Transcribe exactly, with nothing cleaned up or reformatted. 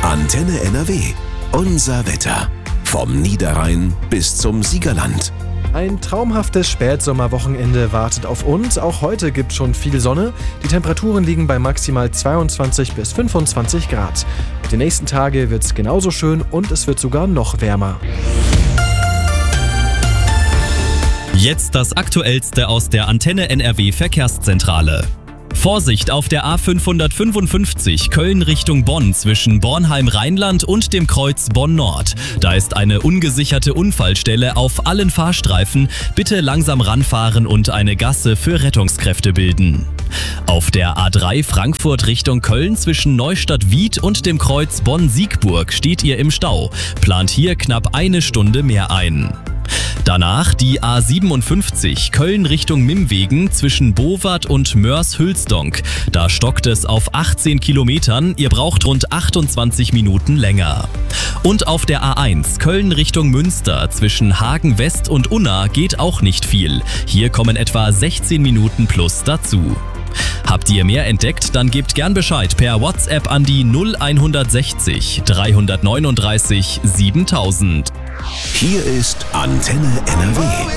Antenne N R W. Unser Wetter. Vom Niederrhein bis zum Siegerland. Ein traumhaftes Spätsommerwochenende wartet auf uns. Auch heute gibt schon viel Sonne. Die Temperaturen liegen bei maximal zweiundzwanzig bis fünfundzwanzig Grad. Die nächsten Tage wird es genauso schön und es wird sogar noch wärmer. Jetzt das Aktuellste aus der Antenne N R W Verkehrszentrale. Vorsicht auf der A fünfhundertfünfundfünfzig Köln Richtung Bonn zwischen Bornheim-Rheinland und dem Kreuz Bonn-Nord. Da ist eine ungesicherte Unfallstelle auf allen Fahrstreifen. Bitte langsam ranfahren und eine Gasse für Rettungskräfte bilden. Auf der A drei Frankfurt Richtung Köln zwischen Neustadt-Wied und dem Kreuz Bonn-Siegburg steht ihr im Stau. Plant hier knapp eine Stunde mehr ein. Danach die A siebenundfünfzig Köln Richtung Mimmwegen zwischen Bowart und Moers-Hülsdonk. Da stockt es auf achtzehn Kilometern, ihr braucht rund achtundzwanzig Minuten länger. Und auf der A eins Köln Richtung Münster zwischen Hagen West und Unna geht auch nicht viel. Hier kommen etwa sechzehn Minuten plus dazu. Habt ihr mehr entdeckt, dann gebt gern Bescheid per WhatsApp an die null hundertsechzig dreihundertneununddreißig siebentausend. Hier ist Antenne N R W.